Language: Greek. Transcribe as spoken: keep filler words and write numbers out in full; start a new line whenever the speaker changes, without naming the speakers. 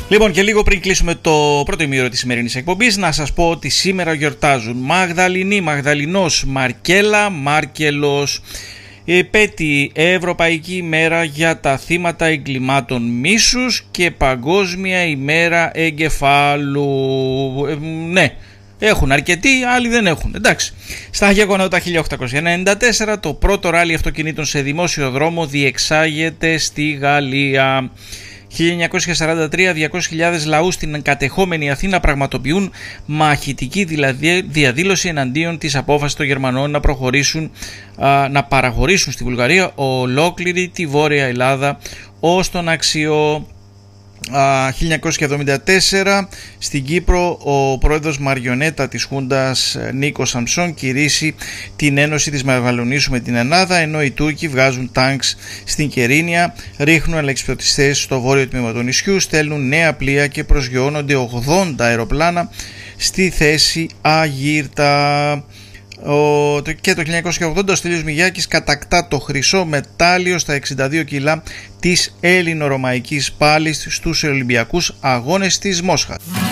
Λοιπόν, και λίγο πριν κλείσουμε το πρώτο ημίωρο της σημερινής εκπομπής, να σας πω ότι σήμερα γιορτάζουν Μαγδαληνή, Μαγδαληνός, Μαρκέλα, Μάρκελος. Επέτει Ευρωπαϊκή ημέρα για τα θύματα εγκλημάτων μίσους και Παγκόσμια ημέρα εγκεφάλου. Ε, ναι, έχουν αρκετοί, άλλοι δεν έχουν. Εντάξει. Στα γεγονότα χίλια οκτακόσια ενενήντα τέσσερα το πρώτο ράλι αυτοκινήτων σε δημόσιο δρόμο διεξάγεται στη Γαλλία. χίλια εννιακόσια σαράντα τρία διακόσιες χιλιάδες λαού στην κατεχόμενη Αθήνα πραγματοποιούν μαχητική δηλαδή διαδήλωση εναντίον της απόφασης των Γερμανών να προχωρήσουν, α, να παραχωρήσουν στη Βουλγαρία ολόκληρη τη Βόρεια Ελλάδα ως τον άξιο. χίλια εννιακόσια εβδομήντα τέσσερα στην Κύπρο ο πρόεδρος Μαριονέτα της Χούντας Νίκος Σαμψόν κηρύσσει την ένωση της Μαγδαλονήσου με την Ελλάδα, ενώ οι Τούρκοι βγάζουν τάγκς στην Κερίνια, ρίχνουν αλεξιπτωτιστές στο βόρειο τμήμα του νησιού, στέλνουν νέα πλοία και προσγειώνονται ογδόντα αεροπλάνα στη θέση Αγύρτα. Ο, και το χίλια εννιακόσια ογδόντα ο Στέλιος Μιγιάκης κατακτά το χρυσό μετάλλιο στα εξήντα δύο κιλά της Έλληνο-Ρωμαϊκής πάλης στους Ολυμπιακούς Αγώνες της Μόσχας.